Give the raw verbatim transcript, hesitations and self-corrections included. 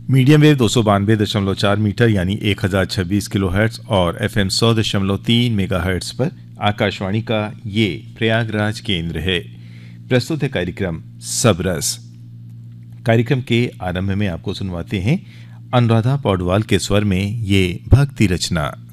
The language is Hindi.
मीडियम वेव दो सौ बानवे दशमलव चार मीटर यानी एक हज़ार छब्बीस किलो हर्ट्स और एफ एम सौ दशमलव तीन मेगा हर्ट्स पर आकाशवाणी का ये प्रयागराज केंद्र है। प्रस्तुत है कार्यक्रम सबरस। कार्यक्रम के आरंभ में आपको सुनवाते हैं अनुराधा पौडवाल के स्वर में ये भक्ति रचना।